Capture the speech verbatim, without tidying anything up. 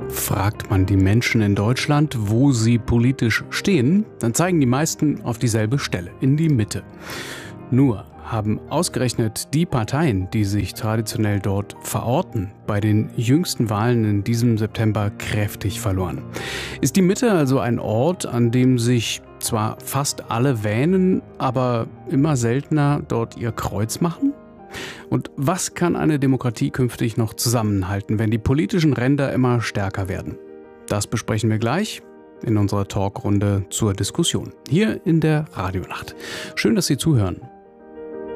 Fragt man die Menschen in Deutschland, wo sie politisch stehen, dann zeigen die meisten auf dieselbe Stelle, in die Mitte. Nur haben ausgerechnet die Parteien, die sich traditionell dort verorten, bei den jüngsten Wahlen in diesem September kräftig verloren. Ist die Mitte also ein Ort, an dem sich zwar fast alle wähnen, aber immer seltener dort ihr Kreuz machen? Und was kann eine Demokratie künftig noch zusammenhalten, wenn die politischen Ränder immer stärker werden? Das besprechen wir gleich in unserer Talkrunde zur Diskussion. Hier in der Radionacht. Schön, dass Sie zuhören.